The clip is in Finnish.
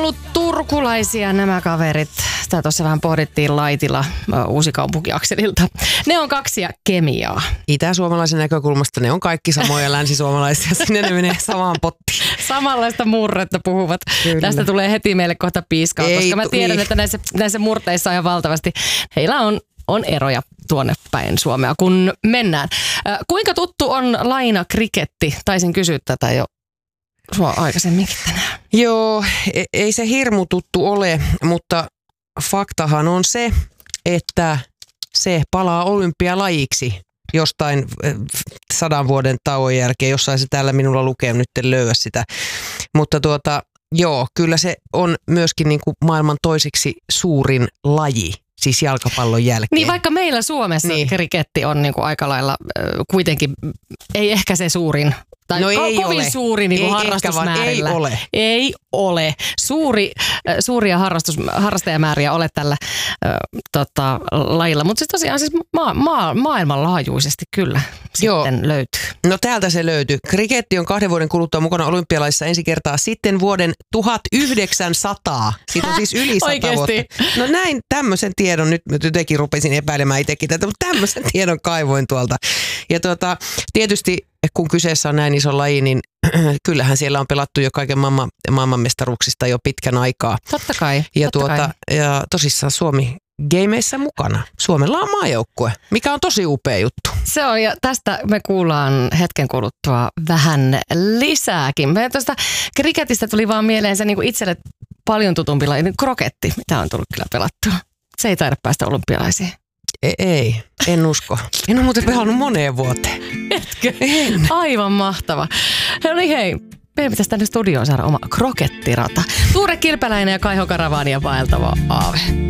ollut turkulaisia nämä kaverit. Sitä tuossa vähän pohdittiin Laitila Uusikaupunki-akselilta. Ne on kaksia kemiaa. Itä-suomalaisen näkökulmasta ne on kaikki samoja länsisuomalaisia. Sinne ne menee samaan pottiin. Samanlaista murretta puhuvat. Kyllä. Tästä tulee heti meille kohta piiskaa, koska mä tiedän, että näissä murteissa on ihan valtavasti. Heillä on eroja tuonne päin Suomea, kun mennään. Kuinka tuttu on lainakriketti? Taisin kysyä tätä jo sua aikaisemminkin tänään. Joo, ei se hirmu tuttu ole, mutta faktahan on se, että se palaa olympialajiksi jostain 100 vuoden tauon jälkeen. Jossain se täällä minulla lukee, nyt en löyä sitä. Mutta joo, kyllä se on myöskin niin kuin maailman toiseksi suurin laji. Siis jalkapallon jälkeen. Niin vaikka meillä Suomessa kriketti on niinku aika lailla kuitenkin, ei ehkä se suurin, tai no ei kovin ole. suuri niinku ei harrastusmäärillä. Ei ole. Ei ole. Suuria harrastajamääriä ole tällä lajilla, mutta siis tosiaan siis maailmanlaajuisesti kyllä sitten löytyy. No täältä se löytyy. Kriketti on 2 vuoden kuluttua mukana olympialaisissa ensi kertaa sitten vuoden 1900. Siitä on siis yli 100 vuotta. No näin, tämmöisen tiedon, nyt jotenkin rupesin epäilemään itsekin tätä, mutta tämmöisen tiedon kaivoin tuolta. Ja tietysti kun kyseessä on näin iso laji, niin kyllähän siellä on pelattu jo kaiken maailmanmestaruuksista jo pitkän aikaa. Totta kai. Ja tosissaan Suomi gameissa mukana. Suomella on maajoukkue, mikä on tosi upea juttu. Se on, ja tästä me kuullaan hetken kuluttua vähän lisääkin. Me tuosta kriketistä tuli vaan mieleen se niin kuin itselle paljon tutumpi laji, kroketti, mitä on tullut kyllä pelattua. Se ei taida päästä olympialaisiin. Ei, en usko. En ole muuten pelannut moneen vuoteen. Etkö? En. Aivan mahtava. No niin hei, meidän pitäisi tänne studioon saada oma krokettirata. Tuure Kilpeläinen ja Kaiho Karavani ja vaeltava Aave.